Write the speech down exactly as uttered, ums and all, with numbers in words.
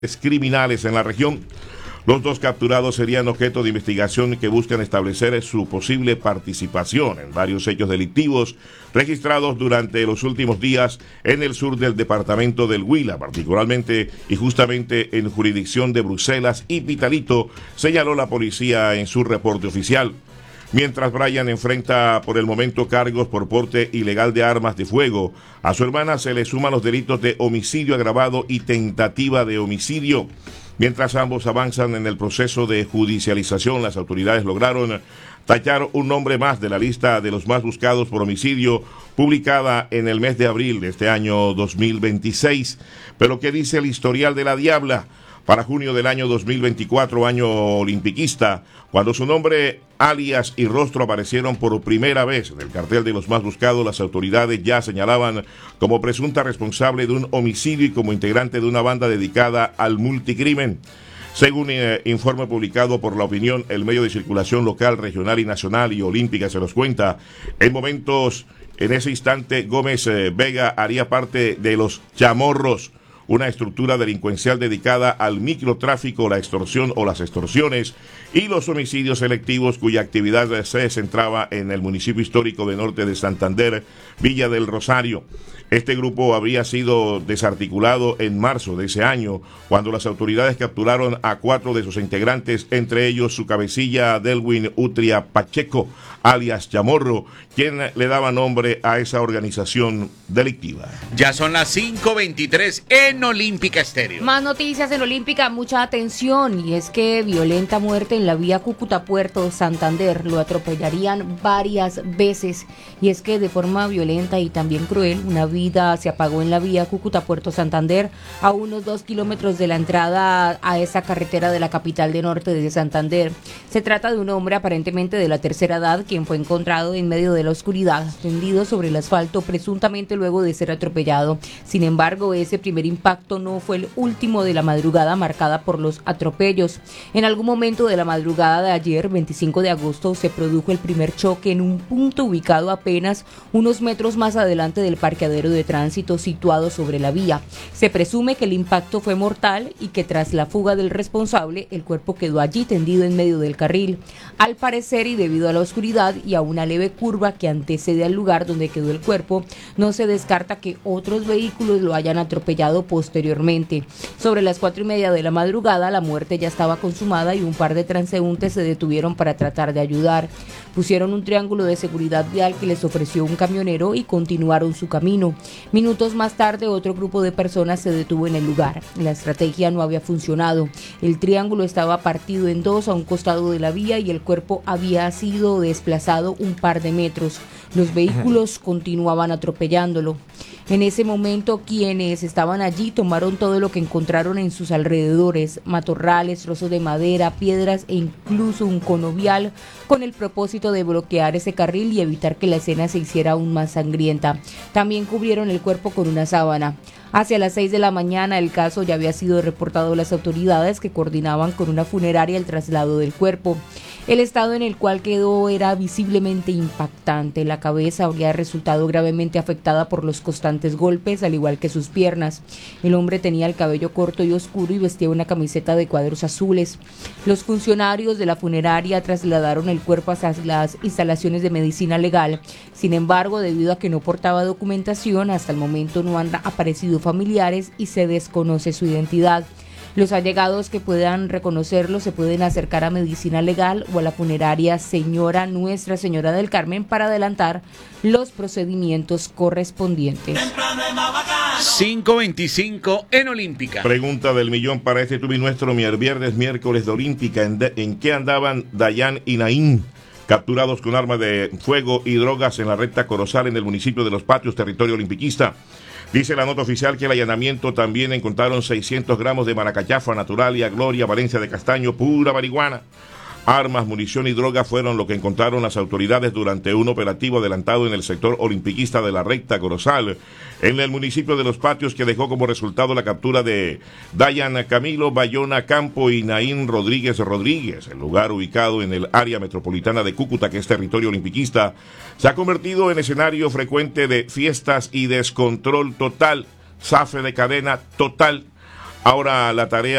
criminales en la región. Los dos capturados serían objeto de investigación que buscan establecer su posible participación en varios hechos delictivos registrados durante los últimos días en el sur del departamento del Huila, particularmente y justamente en jurisdicción de Bruselas y Pitalito, señaló la policía en su reporte oficial. Mientras Brian enfrenta por el momento cargos por porte ilegal de armas de fuego, a su hermana se le suman los delitos de homicidio agravado y tentativa de homicidio. Mientras ambos avanzan en el proceso de judicialización, las autoridades lograron tachar un nombre más de la lista de los más buscados por homicidio publicada en el mes de abril de este año dos mil veintiséis. Pero ¿qué dice el historial de la Diabla? Para junio del año dos mil veinticuatro, año olimpiquista, cuando su nombre, alias y rostro aparecieron por primera vez en el cartel de los más buscados, las autoridades ya señalaban como presunta responsable de un homicidio y como integrante de una banda dedicada al multicrimen. Según eh, informe publicado por La Opinión, el medio de circulación local, regional y nacional y olímpica se los cuenta, en momentos, en ese instante, Gómez eh, Vega haría parte de los Chamorros, una estructura delincuencial dedicada al microtráfico, la extorsión o las extorsiones y los homicidios selectivos, cuya actividad se centraba en el municipio histórico de Norte de Santander, Villa del Rosario. Este grupo habría sido desarticulado en marzo de ese año, cuando las autoridades capturaron a cuatro de sus integrantes, entre ellos su cabecilla Delwin Utria Pacheco, alias Chamorro, quien le daba nombre a esa organización delictiva. Ya son las cinco veintitrés en Olímpica Estéreo. Más noticias en Olímpica, mucha atención, y es que violenta muerte en la vía Cúcuta-Puerto Santander. Lo atropellarían varias veces, y es que de forma violenta y también cruel, una vida se apagó en la vía Cúcuta-Puerto Santander, a unos dos kilómetros de la entrada a esa carretera de la capital de Norte de Santander. Se trata de un hombre aparentemente de la tercera edad, quien fue encontrado en medio de la oscuridad, tendido sobre el asfalto, presuntamente luego de ser atropellado. Sin embargo, ese primer impacto no fue el último de la madrugada marcada por los atropellos. En algún momento de la madrugada de ayer, veinticinco de agosto, se produjo el primer choque en un punto ubicado apenas unos metros más adelante del parqueadero de tránsito situado sobre la vía. Se presume que el impacto fue mortal y que tras la fuga del responsable, el cuerpo quedó allí tendido en medio del carril. Al parecer, y debido a la oscuridad y a una leve curva que antecede al lugar donde quedó el cuerpo, no se descarta que otros vehículos lo hayan atropellado posteriormente. Sobre las cuatro y media de la madrugada, la muerte ya estaba consumada y un par de transeúntes se detuvieron para tratar de ayudar. Pusieron un triángulo de seguridad vial que les ofreció un camionero y continuaron su camino. Minutos más tarde, otro grupo de personas se detuvo en el lugar. La estrategia no había funcionado. El triángulo estaba partido en dos a un costado de la vía y el cuerpo había sido desplazado un par de metros. Los vehículos continuaban atropellándolo. En ese momento, quienes estaban allí tomaron todo lo que encontraron en sus alrededores: matorrales, trozos de madera, piedras e incluso un cono vial, con el propósito de bloquear ese carril y evitar que la escena se hiciera aún más sangrienta. También cubrieron el cuerpo con una sábana. Hacia las seis de la mañana, el caso ya había sido reportado a las autoridades, que coordinaban con una funeraria el traslado del cuerpo. El estado en el cual quedó era visiblemente impactante. La cabeza habría resultado gravemente afectada por los constantes golpes, al igual que sus piernas. El hombre tenía el cabello corto y oscuro y vestía una camiseta de cuadros azules. Los funcionarios de la funeraria trasladaron el cuerpo hacia las instalaciones de medicina legal. Sin embargo, debido a que no portaba documentación, hasta el momento no han aparecido familiares y se desconoce su identidad. Los allegados que puedan reconocerlo se pueden acercar a Medicina Legal o a la funeraria Señora Nuestra Señora del Carmen para adelantar los procedimientos correspondientes. cinco veinticinco en Olímpica. Pregunta del millón para este tubi nuestro viernes, miércoles de Olímpica. ¿En, de, en qué andaban Dayan y Naín, capturados con armas de fuego y drogas en la recta Corozal en el municipio de Los Patios, territorio olimpiquista? Dice la nota oficial que el allanamiento también encontraron seiscientos gramos de maracachafa natural y a Gloria Valencia de Castaño, pura marihuana. Armas, munición y droga fueron lo que encontraron las autoridades durante un operativo adelantado en el sector olimpiquista de la recta Corozal, en el municipio de Los Patios, que dejó como resultado la captura de Dayan Camilo Bayona Campo y Naín Rodríguez Rodríguez. El lugar, ubicado en el área metropolitana de Cúcuta, que es territorio olimpiquista, se ha convertido en escenario frecuente de fiestas y descontrol total, zafe de cadena total. Ahora la tarea